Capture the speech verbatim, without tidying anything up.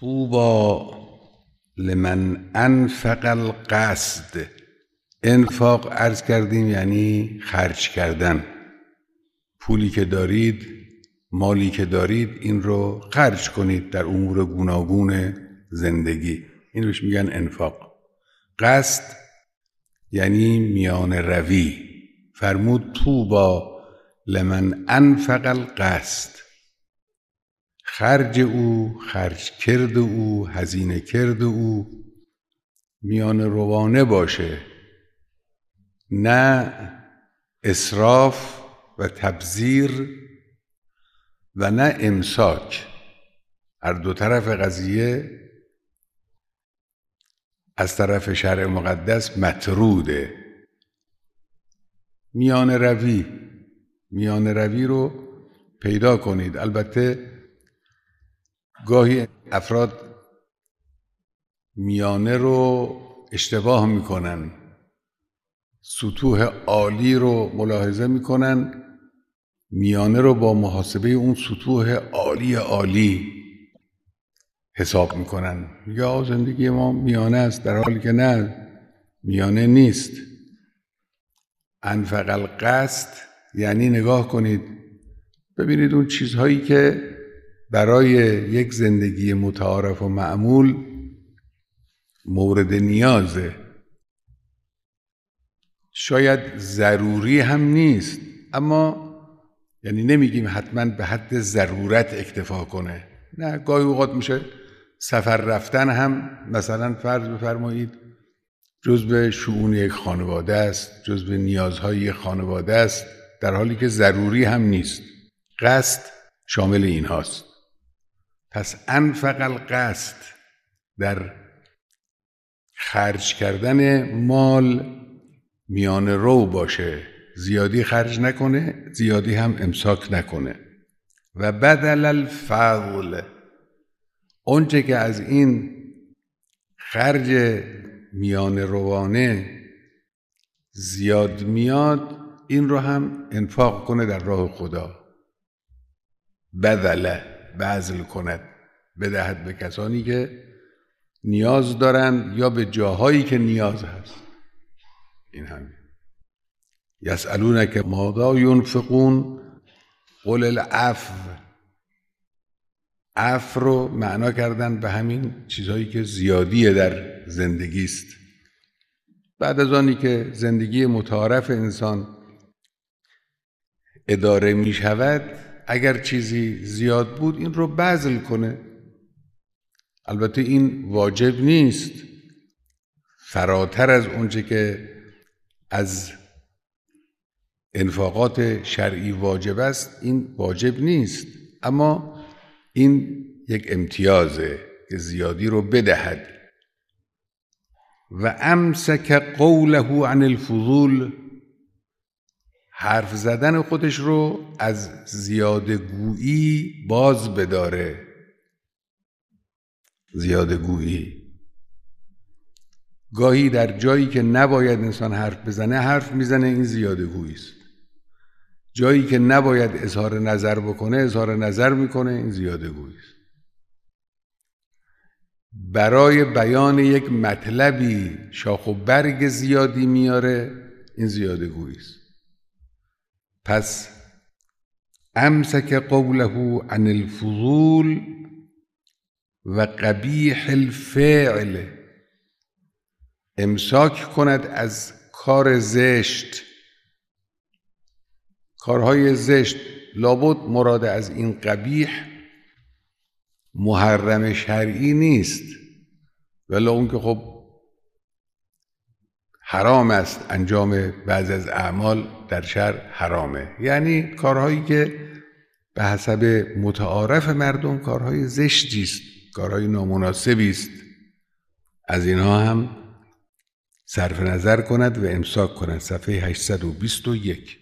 طوبی لمن انفق القصد. انفاق عرض کردیم یعنی خرج کردن. پولی که دارید، مالی که دارید، این رو خرج کنید در امور گوناگون زندگی. این روش میگن انفاق. قصد یعنی میان روی. فرمود طوبی لمن انفق القصد. خرج او، خرج کرد او، هزینه کرد او میان روانه باشه، نه اسراف و تبذیر و نه امساک. هر دو طرف قضیه از طرف شرع مقدس مطروده. میان روی میان روی رو پیدا کنید. البته گاهی افراد میانه رو اشتباه میکنن، سطوح عالی رو ملاحظه میکنن، میانه رو با محاسبه اون سطوح عالی عالی حساب میکنن. یا زندگی ما میانه است، در حالی که نه، میانه نیست. انفق القصد یعنی نگاه کنید ببینید اون چیزهایی که برای یک زندگی متعارف و معمول مورد نیازه، شاید ضروری هم نیست، اما یعنی نمیگیم حتما به حد ضرورت اکتفا کنه. نه، گاهی اوقات میشه سفر رفتن هم مثلا فرض بفرمایید جزء شؤون یک خانواده است، جزء نیازهای یک خانواده است، در حالی که ضروری هم نیست. قصد شامل این هاست. پس انفق القصد در خرج کردن مال میان رو باشه، زیادی خرج نکنه، زیادی هم امساک نکنه. و بدل الفضل، اونچه که از این خرج میان روانه زیاد میاد این رو هم انفاق کنه در راه خدا. بذل، بذل کند، بدهد به کسانی که نیاز دارن یا به جاهایی که نیاز هست. این همین. یسألونک ماذا ینفقون قل العفو. عفو رو معنا کردن به همین چیزهایی که زیادیه در زندگی است. بعد از آنی که زندگی متعارف انسان اداره می شود، اگر چیزی زیاد بود این رو بذل کنه. البته این واجب نیست، فراتر از اونچه که از انفاقات شرعی واجب است این واجب نیست، اما این یک امتیازه که زیادی رو بدهد. و امسک قوله عن الفضول، حرف زدن خودش رو از زیاده گویی باز بداره. زیاده گویی گاهی در جایی که نباید انسان حرف بزنه حرف میزنه، این زیاده گویی است. جایی که نباید اظهار نظر بکنه اظهار نظر میکنه، این زیاده گویی است. برای بیان یک مطلبی شاخ و برگ زیادی میاره، این زیاده گویی است. پس امسک قوله عن الفضول و قبیح الفعل، امساک کند از کار زشت. کارهای زشت لابد مراد از این قبیح محرم شرعی نیست، ولی اون که خب حرام است، انجام بعض از اعمال در شرع حرامه. یعنی کارهایی که به حسب متعارف مردم کارهای زشتی است، کارهای نامناسبی است، از اینها هم صرف نظر کند و امساک کند. صفحه هشتصد و بیست و یک.